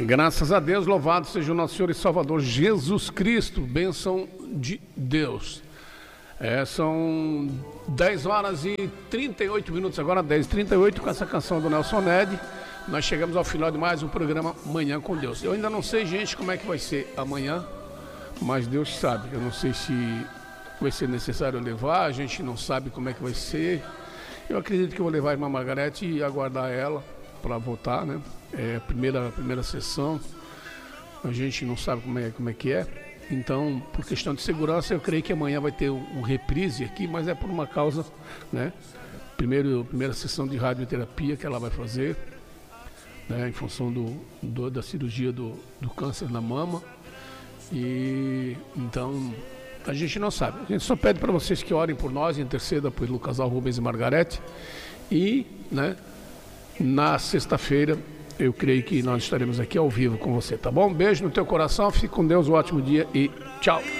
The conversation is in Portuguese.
Graças a Deus, louvado seja o nosso Senhor e Salvador Jesus Cristo, bênção de Deus. São 10 horas e 38 minutos, agora 10h38, com essa canção do Nelson Ned. Nós chegamos ao final de mais um programa Manhã com Deus. Eu ainda não sei, gente, como é que vai ser amanhã, mas Deus sabe. Eu não sei se vai ser necessário levar, a gente não sabe como é que vai ser. Eu acredito que eu vou levar a irmã Margarete e aguardar ela para votar, né? A primeira sessão, a gente não sabe como é que é. Então, por questão de segurança, eu creio que amanhã vai ter um reprise aqui, mas é por uma causa, né? Primeira sessão de radioterapia que ela vai fazer, né? Em função da cirurgia do câncer na mama. E então a gente não sabe. A gente só pede para vocês que orem por nós, interceda pelo casal Rubens e Margarete. E, né, na sexta-feira, eu creio que nós estaremos aqui ao vivo com você, tá bom? Um beijo no teu coração, fique com Deus, um ótimo dia e tchau!